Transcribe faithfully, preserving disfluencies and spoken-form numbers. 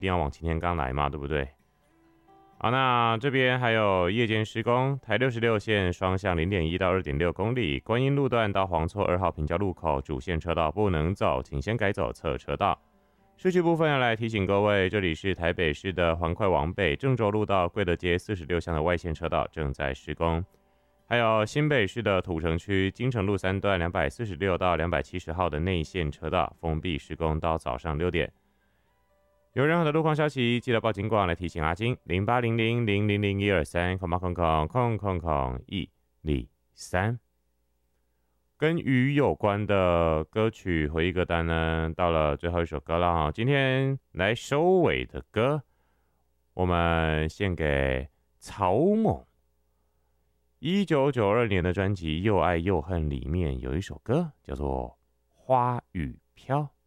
定要往擎天岗来嘛，对不对？好，那这边还有夜间施工，台六十六线双向 零点一 到 二点六 公里，观音路段到黄厝二号平交路口主线车道不能走，请先改走侧车道。市区部分要来提醒各位，这里是台北市的环快往北郑州路到贵德街四十六巷的外线车道正在施工，还有新北市的土城区金城路三段两百四十六到两百七十号的内线车道封闭施工到早上六点。有任何的路况消息，记得报警广来提醒阿金零八零零零零零一二三空八空空空空空一零三。跟鱼有关的歌曲回忆歌单呢，到了最后一首歌了哈。今天来收尾的歌，我们献给曹猛。一九九二年的专辑《又爱又恨》里面有一首歌叫做《花雨飘》。